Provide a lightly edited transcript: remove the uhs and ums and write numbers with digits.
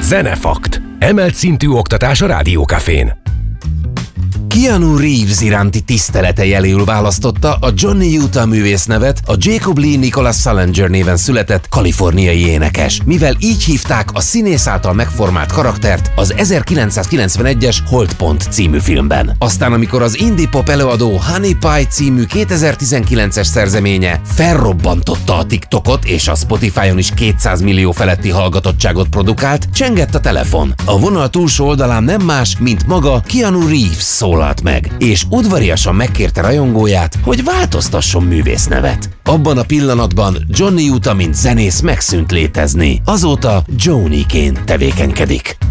Zenefakt. Emelt szintű oktatás a Rádiókafén. Keanu Reeves iránti tisztelete jeléül választotta a Johnny Utah művésznevet a Jacob Lee Nicholas Salinger néven született kaliforniai énekes, mivel így hívták a színész által megformált karaktert az 1991-es Holdpont című filmben. Aztán, amikor az indie pop előadó Honey Pie című 2019-es szerzeménye felrobbantotta a TikTokot és a Spotify-on is 200 millió feletti hallgatottságot produkált, csengett a telefon. A vonal túlsó oldalán nem más, mint maga Keanu Reeves szólalt meg, és udvariasan megkérte rajongóját, hogy változtasson művésznevet. Abban a pillanatban Johnny Utah mint zenész megszűnt létezni. Azóta Joni-ként tevékenykedik.